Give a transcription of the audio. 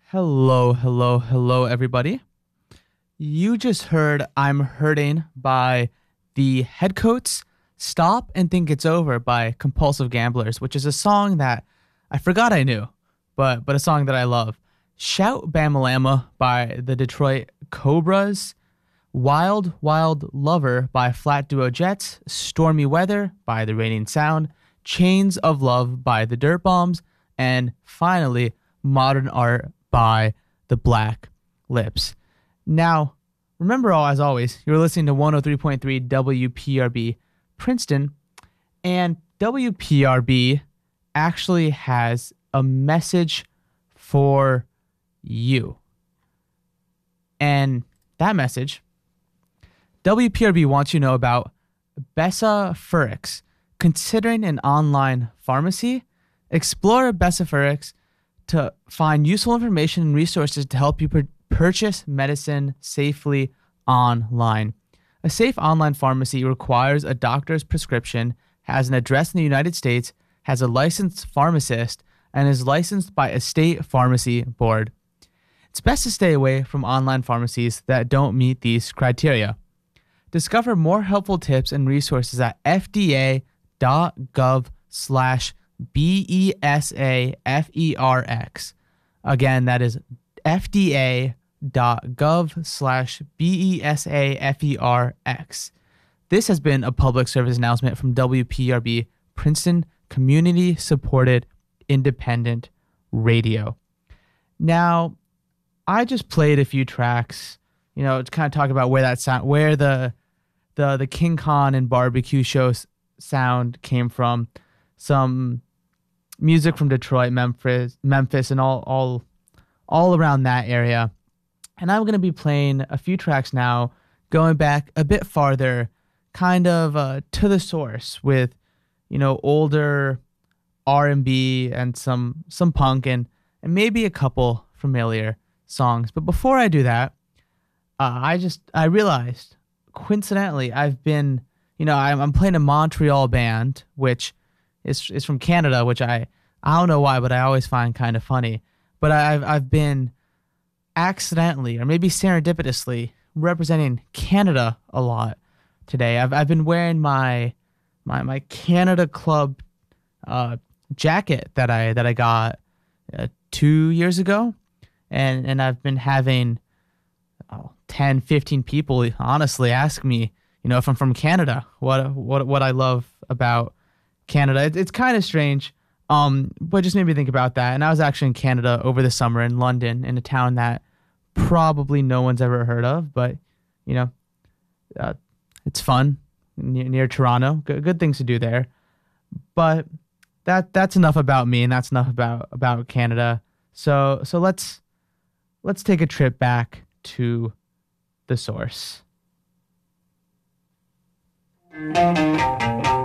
Hello, hello, hello, everybody. You just heard I'm Hurting by the Headcoats, Stop and Think It's Over by Compulsive Gamblers, which is a song that I forgot I knew, but a song that I love. Shout Bamalama by the Detroit Cobras, Wild Wild Lover by Flat Duo Jets, Stormy Weather by The Raining Sound, Chains of Love by The Dirt Bombs, and finally, Modern Art by The Black Lips. Now, remember all as always, you're listening to 103.3 WPRB Princeton, and WPRB actually has a message for you. And that message, WPRB wants you to know about Bessa Considering an online pharmacy, explore Bessa to find useful information and resources to help you purchase medicine safely online. A safe online pharmacy requires a doctor's prescription, has an address in the United States, has a licensed pharmacist, and is licensed by a state pharmacy board. It's best to stay away from online pharmacies that don't meet these criteria. Discover more helpful tips and resources at fda.gov/BESAFERX. Again, that is fda.gov/BESAFERX. This has been a public service announcement from WPRB, Princeton Community Supported Independent Radio. Now, I just played a few tracks, to kind of talk about where that sound, where the King Khan and barbecue show sound came from. Some music from Detroit, Memphis, and all around that area. And I'm going to be playing a few tracks now, going back a bit farther, kind of to the source with, older R&B and some punk and maybe a couple familiar songs. But before I do that, I realized coincidentally I'm playing a Montreal band, which is from Canada, which I don't know why, but I always find kind of funny. But I've been accidentally or maybe serendipitously representing Canada a lot today. I've been wearing my Canada Club jacket that I got 2 years ago, and I've been having 10, 15 people honestly ask me, if I'm from Canada, what I love about Canada. It's kind of strange, but just made me think about that. And I was actually in Canada over the summer in London, in a town that probably no one's ever heard of, but it's fun near Toronto. Good things to do there. But that's enough about me, and that's enough about Canada. So let's take a trip back to the source.